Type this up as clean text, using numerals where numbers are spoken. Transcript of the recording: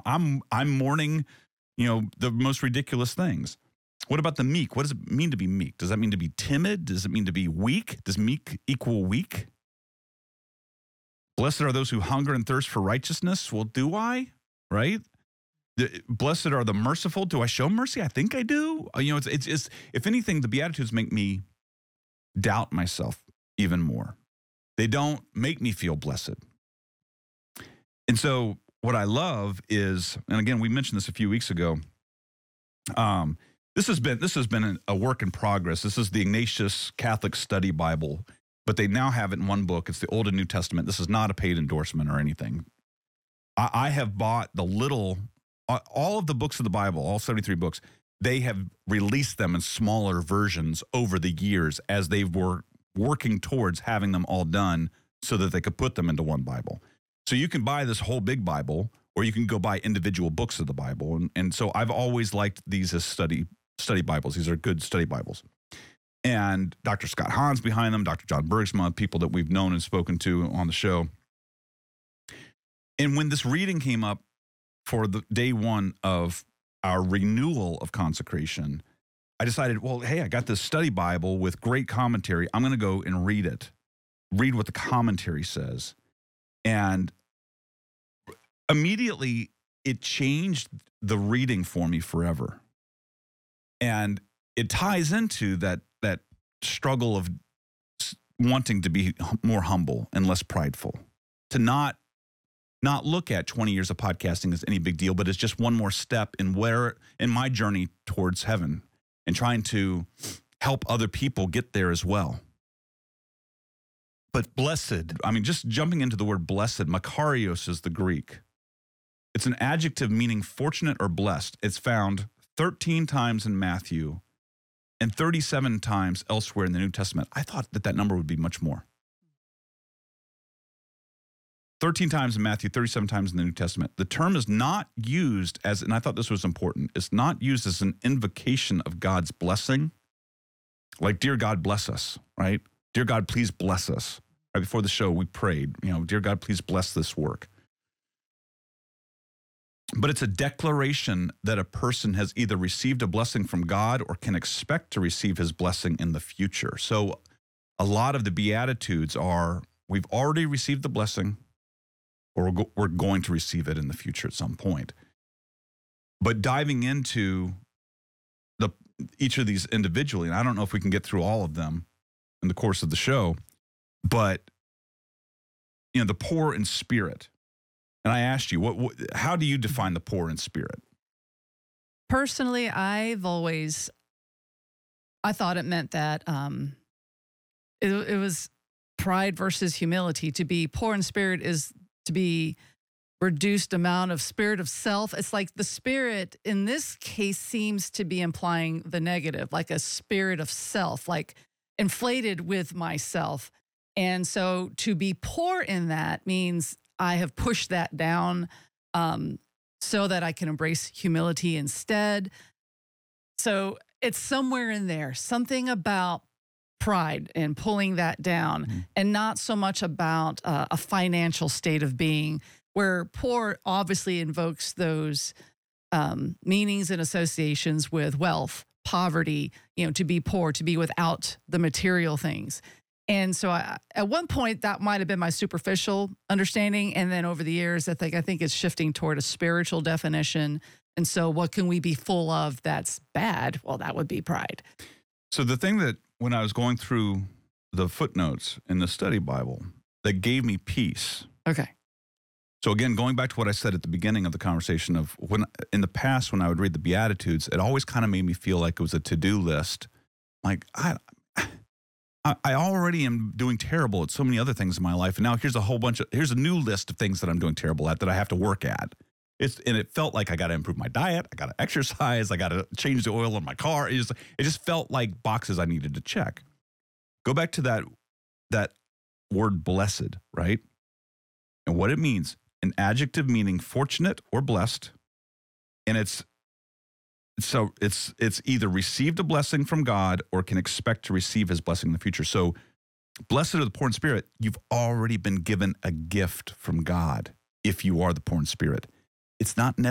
I'm mourning, the most ridiculous things. What about the meek? What does it mean to be meek? Does that mean to be timid? Does it mean to be weak? Does meek equal weak? Blessed are those who hunger and thirst for righteousness. Well, do I? Right? Blessed are the merciful. Do I show mercy? I think I do. It's if anything, the Beatitudes make me doubt myself even more. They don't make me feel blessed. And so what I love is, and again, we mentioned this a few weeks ago. This has been a work in progress. This is the Ignatius Catholic Study Bible, but they now have it in one book. It's the Old and New Testament. This is not a paid endorsement or anything. I have bought all of the books of the Bible, all 73 books. They have released them in smaller versions over the years as they were working towards having them all done so that they could put them into one Bible. So you can buy this whole big Bible, or you can go buy individual books of the Bible. And so I've always liked these as study Bibles. These are good study Bibles. And Dr. Scott Hahn's behind them, Dr. John Bergsma, people that we've known and spoken to on the show. And when this reading came up for the day one of our renewal of consecration, I decided, well, hey, I got this study Bible with great commentary. I'm going to go and read it, read what the commentary says. And immediately it changed the reading for me forever. And it ties into that struggle of wanting to be more humble and less prideful, to not look at 20 years of podcasting as any big deal, but it's just one more step in my journey towards heaven and trying to help other people get there as well. But blessed, just jumping into the word blessed, makarios is the Greek. It's an adjective meaning fortunate or blessed. It's found 13 times in Matthew and 37 times elsewhere in the New Testament. I thought that number would be much more. 13 times in Matthew, 37 times in the New Testament. The term is not used as, and I thought this was important, it's not used as an invocation of God's blessing. Like, dear God, bless us, right? Dear God, please bless us. Right before the show, we prayed, dear God, please bless this work. But it's a declaration that a person has either received a blessing from God or can expect to receive his blessing in the future. So a lot of the Beatitudes are, we've already received the blessing, or we're going to receive it in the future at some point. But diving into each of these individually, and I don't know if we can get through all of them in the course of the show, but the poor in spirit. And I asked you, how do you define the poor in spirit? Personally, I thought it meant that it was pride versus humility. To be poor in spirit is to be reduced amount of spirit of self. It's like the spirit in this case seems to be implying the negative, like a spirit of self, like inflated with myself. And so to be poor in that means I have pushed that down so that I can embrace humility instead. So it's somewhere in there, something about pride and pulling that down, and not so much about a financial state of being, where poor obviously invokes those meanings and associations with wealth, poverty, to be poor, to be without the material things. And so at one point, that might have been my superficial understanding. And then over the years, I think it's shifting toward a spiritual definition. And so what can we be full of that's bad? Well, that would be pride. So the thing that when I was going through the footnotes in the study Bible that gave me peace. Okay. So again, going back to what I said at the beginning of the conversation of when in the past, when I would read the Beatitudes, it always kind of made me feel like it was a to-do list. Like, I already am doing terrible at so many other things in my life. And now here's a new list of things that I'm doing terrible at that I have to work at. And it felt like I got to improve my diet. I got to exercise. I got to change the oil in my car. It just felt like boxes I needed to check. Go back to that word blessed, right? And what it means, an adjective meaning fortunate or blessed. And it's either received a blessing from God or can expect to receive his blessing in the future. So blessed are the poor in spirit. You've already been given a gift from God if you are the poor in spirit. It's not